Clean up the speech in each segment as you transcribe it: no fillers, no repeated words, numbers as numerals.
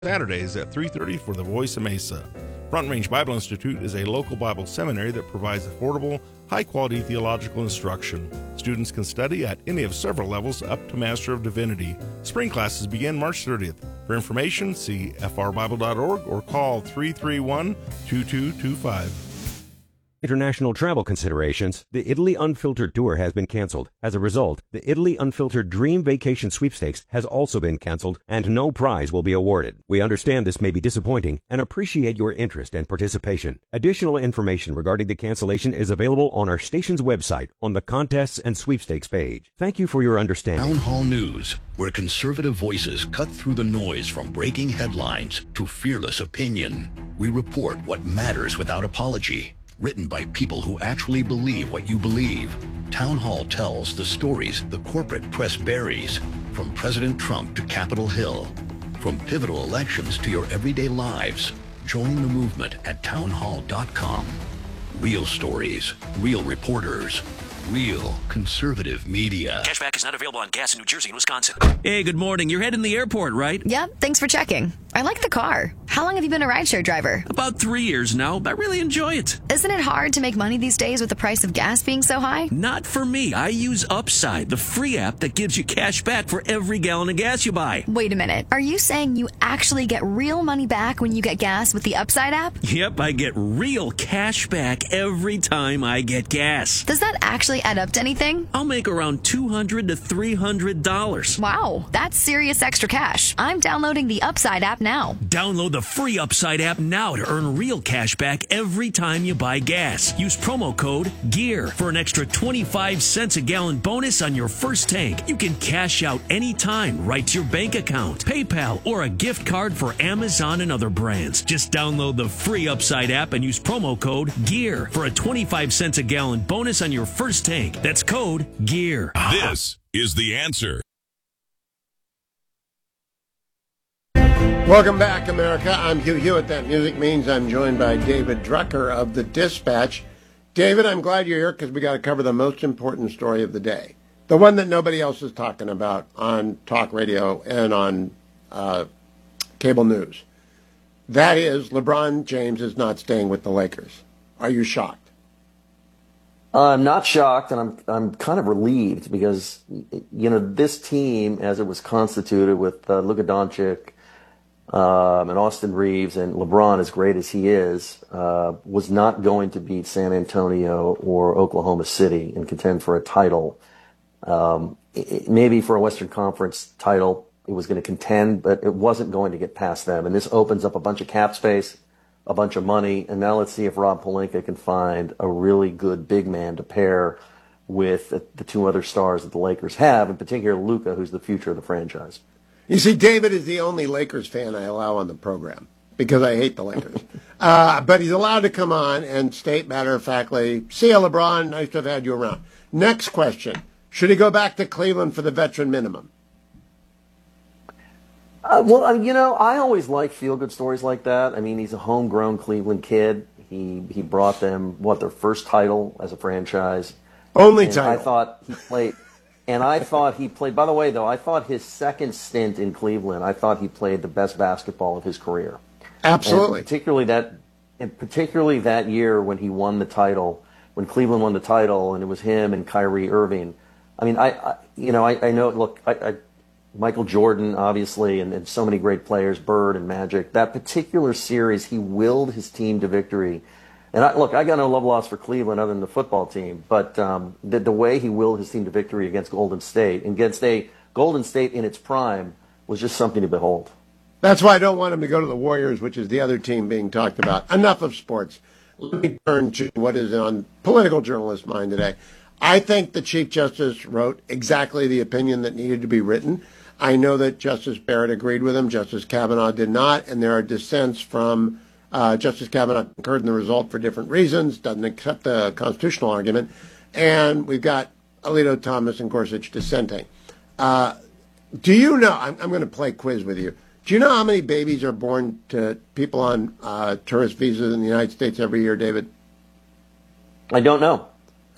Saturdays at 3:30 for the Voice of Mesa. Front Range Bible Institute is a local Bible seminary that provides affordable, high-quality theological instruction. Students can study at any of several levels up to Master of Divinity. Spring classes begin March 30th. For information, see frbible.org or call 331-2225. International travel considerations, the Italy Unfiltered Tour has been canceled. As a result, the Italy Unfiltered Dream Vacation Sweepstakes has also been canceled, and no prize will be awarded. We understand this may be disappointing and appreciate your interest and participation. Additional information regarding the cancellation is available on our station's website on the Contests and Sweepstakes page. Thank you for your understanding. Town Hall News, where conservative voices cut through the noise from breaking headlines to fearless opinion. We report what matters without apology. Written by people who actually believe what you believe. Town Hall tells the stories the corporate press buries, from President Trump to Capitol Hill, from pivotal elections to your everyday lives. Join the movement at townhall.com. Real stories, real reporters, real conservative media. Cashback is not available on gas in New Jersey and Wisconsin. Hey, good morning. You're heading to the airport, right? Yep, thanks for checking. I like the car. How long have you been a rideshare driver? About 3 years now, but I really enjoy it. Isn't it hard to make money these days with the price of gas being so high? Not for me. I use Upside, the free app that gives you cash back for every gallon of gas you buy. Wait a minute. Are you saying you actually get real money back when you get gas with the Upside app? Yep, I get real cash back every time I get gas. Does that actually add up to anything? I'll make around $200 to $300. Wow, that's serious extra cash. I'm downloading the Upside app now. Download the free Upside app now to earn real cash back every time you buy gas. Use promo code GEAR for an extra 25 cents a gallon bonus on your first tank. You can cash out anytime right to your bank account, PayPal, or a gift card for Amazon and other brands. Just download the free Upside app and use promo code GEAR for a 25 cents a gallon bonus on your first tank. That's code GEAR. This is The Answer. Welcome back, America. I'm Hugh Hewitt. That music means I'm joined by David Drucker of the Dispatch. David, I'm glad you're here because we got to cover the most important story of the day, the one that nobody else is talking about on talk radio and on cable news. That is, LeBron James is not staying with the Lakers. Are you shocked? I'm not shocked, and I'm kind of relieved because, you know, this team, as it was constituted with Luka Doncic, and Austin Reeves and LeBron, as great as he is, was not going to beat San Antonio or Oklahoma City and contend for a title. Maybe for a Western Conference title, it was going to contend, but it wasn't going to get past them. And this opens up a bunch of cap space, a bunch of money, and now let's see if Rob Pelinka can find a really good big man to pair with the two other stars that the Lakers have, in particular Luka, who's the future of the franchise. You see, David is the only Lakers fan I allow on the program because I hate the Lakers. But he's allowed to come on and state matter-of-factly, see ya, LeBron, nice to have had you around. Next question. Should he go back to Cleveland for the veteran minimum? Well, you know, I always like feel-good stories like that. I mean, he's a homegrown Cleveland kid. He brought them, their first title as a franchise. Only title. I thought he played... And I thought he played, by the way, though, I thought his second stint in Cleveland, I thought he played the best basketball of his career. Absolutely. And particularly that year when he won the title, when Cleveland won the title, and it was him and Kyrie Irving. I mean, I know, look, Michael Jordan, obviously, and so many great players, Bird and Magic. That particular series, he willed his team to victory. And I got no love lost for Cleveland other than the football team, but the way he willed his team to victory against Golden State, against a Golden State in its prime, was just something to behold. That's why I don't want him to go to the Warriors, which is the other team being talked about. Enough of sports. Let me turn to what is on political journalists' mind today. I think the Chief Justice wrote exactly the opinion that needed to be written. I know that Justice Barrett agreed with him, Justice Kavanaugh did not, and there are dissents from Justice Kavanaugh concurred in the result for different reasons, doesn't accept the constitutional argument, and we've got Alito, Thomas, and Gorsuch dissenting. Do you know, I'm going to play quiz with you, do you know how many babies are born to people on tourist visas in the United States every year, David? I don't know.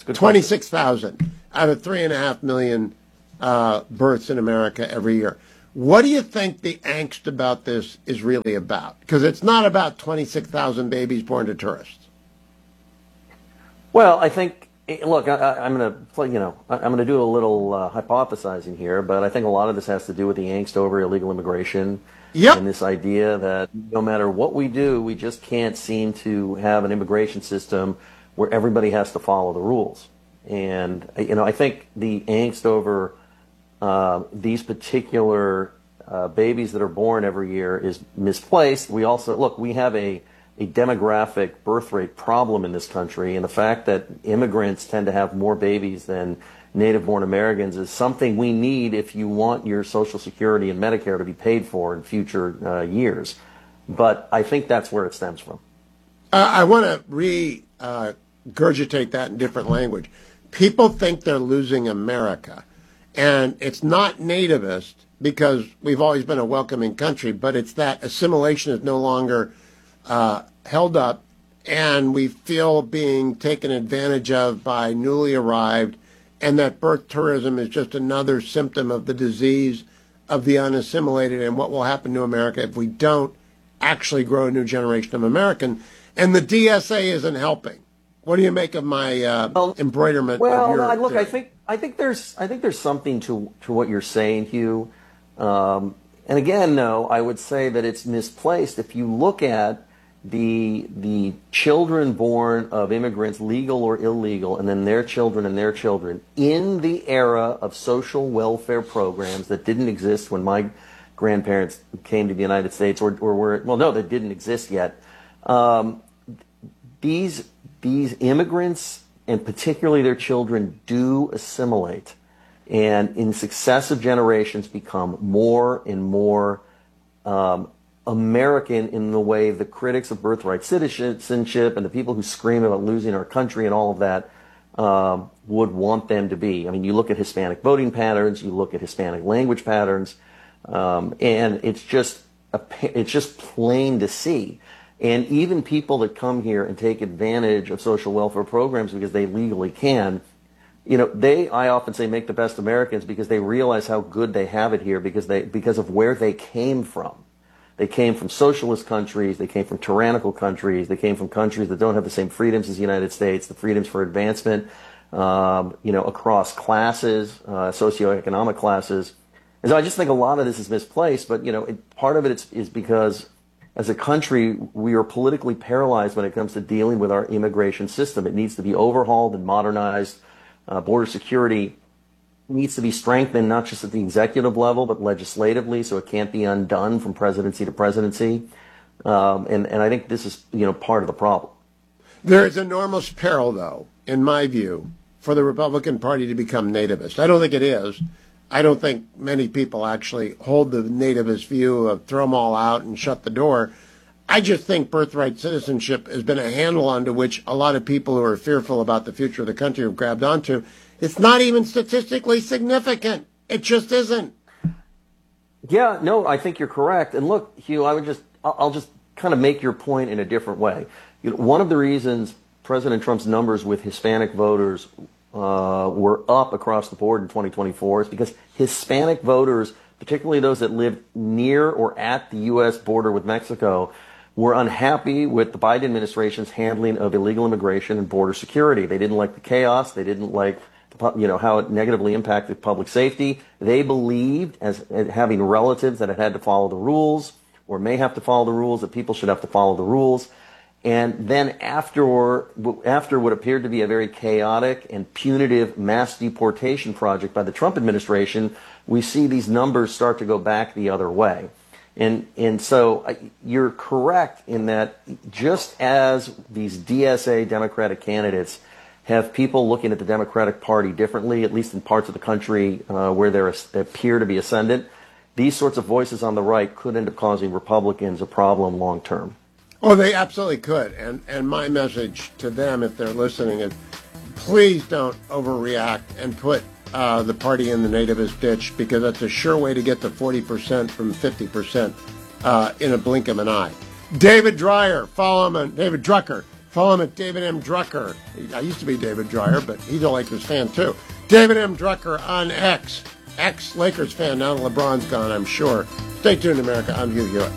26,000 out of 3.5 million births in America every year. What do you think the angst about this is really about? Because it's not about 26,000 babies born to tourists. Well, I think, look, I'm going to play, I'm going to do a little hypothesizing here, but I think a lot of this has to do with the angst over illegal immigration. Yep. And this idea that no matter what we do, we just can't seem to have an immigration system where everybody has to follow the rules. And, I think the angst over these particular babies that are born every year is misplaced. We also, look, we have a demographic birth rate problem in this country, and the fact that immigrants tend to have more babies than native-born Americans is something we need if you want your Social Security and Medicare to be paid for in future years. But I think that's where it stems from. I want to regurgitate that in different language. People think they're losing America, and it's not nativist because we've always been a welcoming country, but it's that assimilation is no longer held up, and we feel being taken advantage of by newly arrived, and that birth tourism is just another symptom of the disease of the unassimilated and what will happen to America if we don't actually grow a new generation of American. And the DSA isn't helping. What do you make of my embroiderment? Well, of your look, I think there's something to what you're saying, Hugh. And again, no, I would say that it's misplaced. If you look at the children born of immigrants, legal or illegal, and then their children in the era of social welfare programs that didn't exist when my grandparents came to the United States, or were, well, no, that didn't exist yet. These immigrants, and particularly their children, do assimilate, and in successive generations become more and more American in the way the critics of birthright citizenship and the people who scream about losing our country and all of that would want them to be. I mean, you look at Hispanic voting patterns, you look at Hispanic language patterns, and it's just plain to see. And even people that come here and take advantage of social welfare programs because they legally can, I often say, make the best Americans because they realize how good they have it here because of where they came from. They came from socialist countries. They came from tyrannical countries. They came from countries that don't have the same freedoms as the United States, the freedoms for advancement, across classes, socioeconomic classes. And so I just think a lot of this is misplaced. But, part of it is because as a country, we are politically paralyzed when it comes to dealing with our immigration system. It needs to be overhauled and modernized. Border security needs to be strengthened, not just at the executive level, but legislatively, so it can't be undone from presidency to presidency. And I think this is, part of the problem. There is enormous peril, though, in my view, for the Republican Party to become nativist. I don't think it is. I don't think many people actually hold the nativist view of throw them all out and shut the door. I just think birthright citizenship has been a handle onto which a lot of people who are fearful about the future of the country have grabbed onto. It's not even statistically significant. It just isn't. Yeah, no, I think you're correct. And look, Hugh, I'll just kind of make your point in a different way. One of the reasons President Trump's numbers with Hispanic voters were up across the board in 2024 is because Hispanic voters, particularly those that live near or at the U.S. border with Mexico, were unhappy with the Biden administration's handling of illegal immigration and border security. They didn't like the chaos. They didn't like how it negatively impacted public safety. They believed, as having relatives that had to follow the rules or may have to follow the rules, that people should have to follow the rules. And then after what appeared to be a very chaotic and punitive mass deportation project by the Trump administration, we see these numbers start to go back the other way. And so you're correct in that just as these DSA Democratic candidates have people looking at the Democratic Party differently, at least in parts of the country where they appear to be ascendant, these sorts of voices on the right could end up causing Republicans a problem long term. Oh, they absolutely could. And my message to them, if they're listening, is please don't overreact and put the party in the nativist ditch, because that's a sure way to get to 40% from 50% in a blink of an eye. David Dreyer, follow him on David Drucker. Follow him at David M. Drucker. I used to be David Dreyer, but he's a Lakers fan too. David M. Drucker on X. ex-Lakers fan now that LeBron's gone, I'm sure. Stay tuned, America. I'm Hugh Hewitt.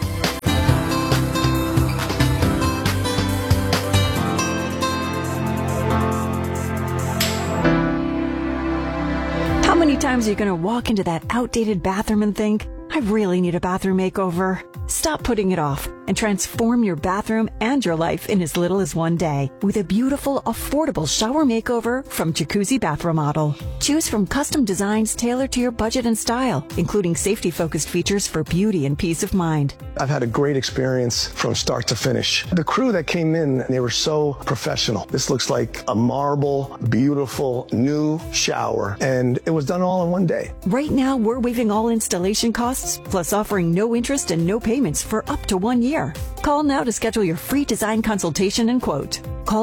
How many times are you going to walk into that outdated bathroom and think, I really need a bathroom makeover? Stop putting it off and transform your bathroom and your life in as little as one day with a beautiful, affordable shower makeover from Jacuzzi Bath Remodel. Choose from custom designs tailored to your budget and style, including safety-focused features for beauty and peace of mind. I've had a great experience from start to finish. The crew that came in, they were so professional. This looks like a marble, beautiful, new shower, and it was done all in one day. Right now, we're waiving all installation costs, plus offering no interest and no payments for up to 1 year. Call now to schedule your free design consultation and quote. Call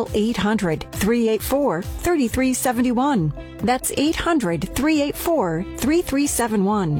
800-384-3371. That's 800-384-3371.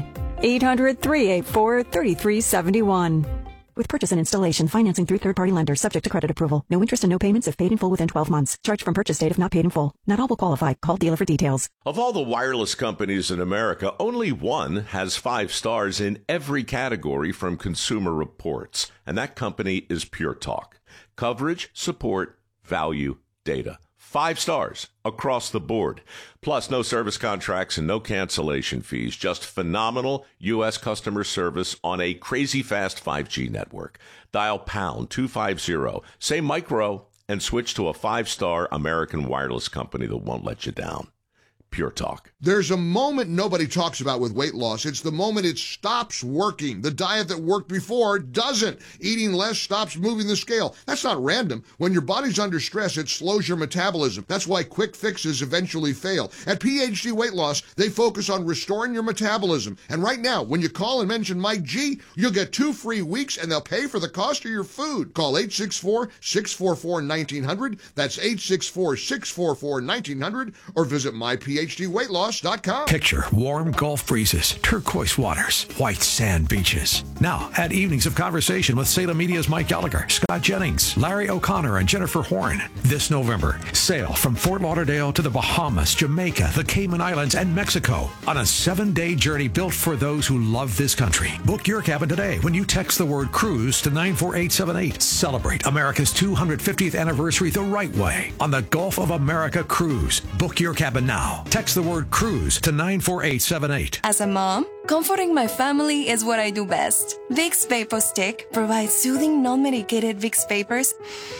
800-384-3371. With purchase and installation, financing through third-party lenders, subject to credit approval. No interest and no payments if paid in full within 12 months. Charged from purchase date if not paid in full. Not all will qualify. Call dealer for details. Of all the wireless companies in America, only one has 5 stars in every category from Consumer Reports, and that company is Pure Talk. Coverage, support, value, data. 5 stars across the board. Plus, no service contracts and no cancellation fees. Just phenomenal U.S. customer service on a crazy fast 5G network. Dial pound 250, say micro, and switch to a 5-star American wireless company that won't let you down. Pure Talk. There's a moment nobody talks about with weight loss. It's the moment it stops working. The diet that worked before doesn't. Eating less stops moving the scale. That's not random. When your body's under stress, it slows your metabolism. That's why quick fixes eventually fail. At PhD Weight Loss, they focus on restoring your metabolism. And right now, when you call and mention Mike G, you'll get 2 free weeks and they'll pay for the cost of your food. Call 864-644-1900. That's 864-644-1900 or visit myPhDweightloss.com. Picture warm Gulf breezes, turquoise waters, white sand beaches. Now, add evenings of conversation with Salem Media's Mike Gallagher, Scott Jennings, Larry O'Connor, and Jennifer Horn. This November, sail from Fort Lauderdale to the Bahamas, Jamaica, the Cayman Islands, and Mexico on a 7-day journey built for those who love this country. Book your cabin today when you text the word cruise to 94878. Celebrate America's 250th anniversary the right way on the Gulf of America Cruise. Book your cabin now. Text the word cruise to 94878. As a mom, comforting my family is what I do best. Vicks Vapor Stick provides soothing, non-medicated Vicks Vapors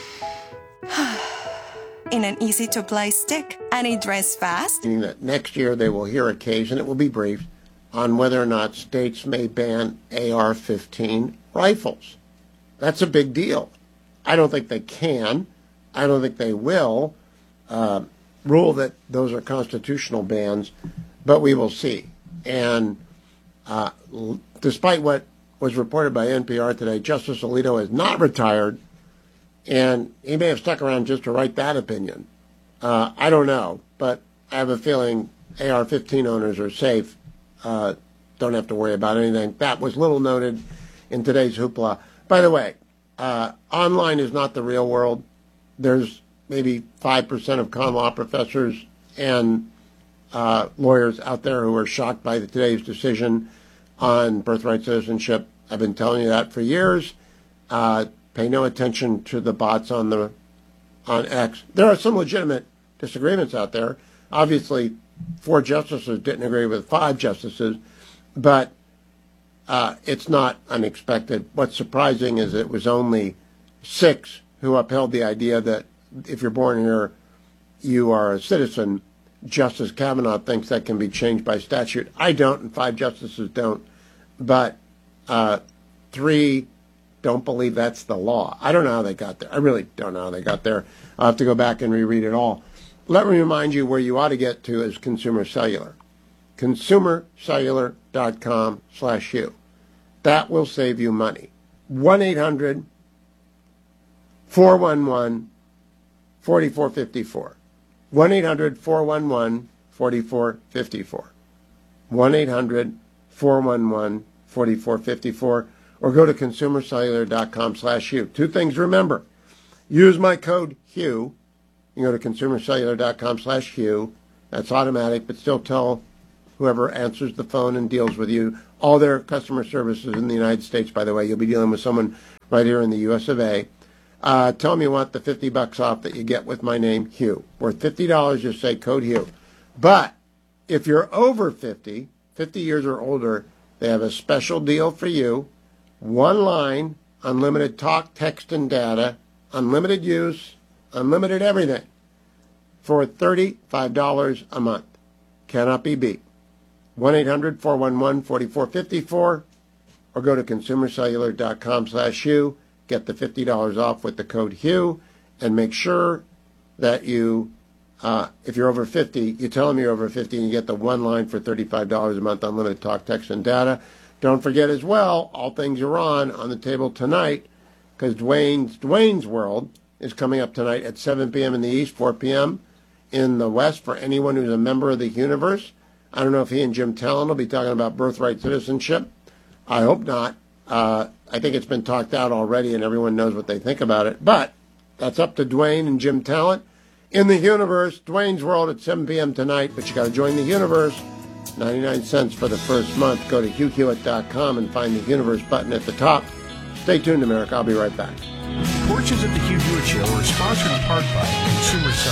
in an easy-to-apply stick, and it dries fast. Meaning that next year they will hear a case, and it will be briefed, on whether or not states may ban AR-15 rifles. That's a big deal. I don't think they can. I don't think they will. Rule that those are constitutional bans, but we will see. And despite what was reported by NPR today, Justice Alito is not retired, and he may have stuck around just to write that opinion. I don't know, but I have a feeling AR-15 owners are safe, don't have to worry about anything. That was little noted in today's hoopla. By the way, online is not the real world. There's maybe 5% of common law professors and lawyers out there who are shocked by today's decision on birthright citizenship. I've been telling you that for years. Pay no attention to the bots on X. There are some legitimate disagreements out there. Obviously, 4 justices didn't agree with 5 justices, but it's not unexpected. What's surprising is it was only 6 who upheld the idea that if you're born here, you are a citizen. Justice Kavanaugh thinks that can be changed by statute. I don't, and 5 justices don't. But 3 don't believe that's the law. I don't know how they got there. I really don't know how they got there. I'll have to go back and reread it all. Let me remind you where you ought to get to is Consumer Cellular. ConsumerCellular.com/Hugh. That will save you money. 1-800-411-4454. 1-800-411-4454. 1-800-411-4454. Or go to ConsumerCellular.com/Hugh. 2 things to remember. Use my code Hugh. You go to ConsumerCellular.com/Hugh. That's automatic, but still tell whoever answers the phone and deals with you. All their customer services in the United States, by the way. You'll be dealing with someone right here in the U.S. of A. Tell them you want the $50 off that you get with my name, Hugh. Worth $50, just say code Hugh. But if you're over 50 years or older, they have a special deal for you. One line, unlimited talk, text, and data, unlimited use, unlimited everything for $35 a month. Cannot be beat. 1-800-411-4454 or go to consumercellular.com/Hugh. Get the $50 off with the code Hugh, and make sure that you, if you're over 50, you tell them you're over 50 and you get the one line for $35 a month, unlimited talk, text, and data. Don't forget as well, All Things Are on the table tonight, because Dwayne's World is coming up tonight at 7 p.m. in the East, 4 p.m. in the West for anyone who's a member of the universe. I don't know if he and Jim Talon will be talking about birthright citizenship. I hope not. I think it's been talked out already and everyone knows what they think about it. But that's up to Dwayne and Jim Talent. In the universe, Dwayne's World at 7 p.m. tonight. But you got to join the universe. 99 cents for the first month. Go to HughHewitt.com and find the universe button at the top. Stay tuned, America. I'll be right back. Portions of the Hugh Hewitt Show are sponsored in part by Consumer